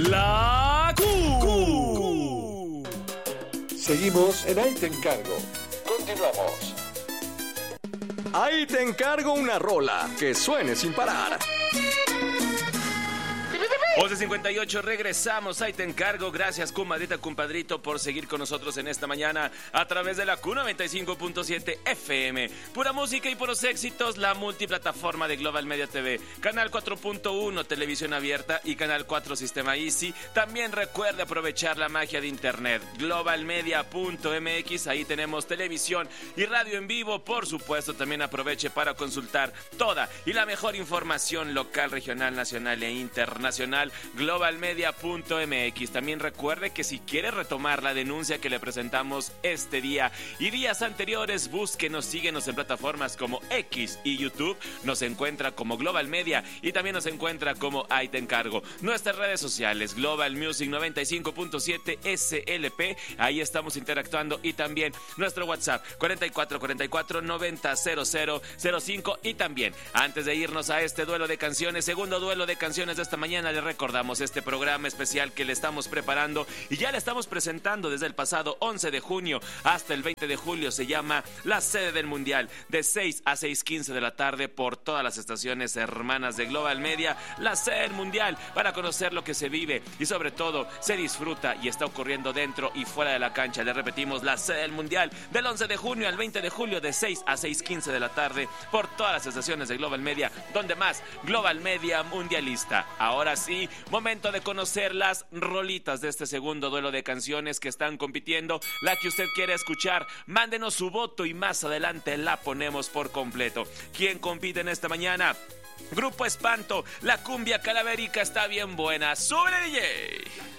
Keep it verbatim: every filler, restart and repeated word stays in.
La Q. Seguimos en Ahí Te Encargo. Continuamos. Ahí te encargo una rola que suene sin parar. once cincuenta y ocho, regresamos, ahí te encargo. Gracias, comadrita, compadrito, por seguir con nosotros en esta mañana a través de la Q noventa y cinco punto siete F M. Pura música y puros éxitos, la multiplataforma de Global Media T V, Canal cuatro punto uno, televisión abierta, y Canal cuatro, Sistema Easy. También recuerde aprovechar la magia de internet, global media punto m x, ahí tenemos televisión y radio en vivo. Por supuesto, también aproveche para consultar toda y la mejor información local, regional, nacional e internacional, global media punto m x. También recuerde que si quiere retomar la denuncia que le presentamos este día y días anteriores, búsquenos, síguenos en plataformas como X y YouTube. Nos encuentra como Global Media y también nos encuentra como Ahí Te Encargo. Nuestras redes sociales, Global Music noventa y cinco punto siete S L P, ahí estamos interactuando, y también nuestro WhatsApp cuarenta y cuatro cuarenta y cuatro noventa cero cero cero cinco. Y también, antes de irnos a este duelo de canciones, segundo duelo de canciones de esta mañana, le recordamos este programa especial que le estamos preparando y ya le estamos presentando desde el pasado once de junio hasta el veinte de julio. Se llama La Sede del Mundial, de seis a seis quince de la tarde por todas las estaciones hermanas de Global Media. La Sede del Mundial, para conocer lo que se vive y sobre todo se disfruta y está ocurriendo dentro y fuera de la cancha. Le repetimos, La Sede del Mundial, del once de junio al veinte de julio, de seis a seis quince de la tarde por todas las estaciones de Global Media, donde más, Global Media Mundialista. Ahora sí, momento de conocer las rolitas de este segundo duelo de canciones que están compitiendo. La que usted quiere escuchar, mándenos su voto y más adelante la ponemos por completo. ¿Quién compite en esta mañana? Grupo Espanto, la cumbia calavérica está bien buena. ¡Súbele, D J!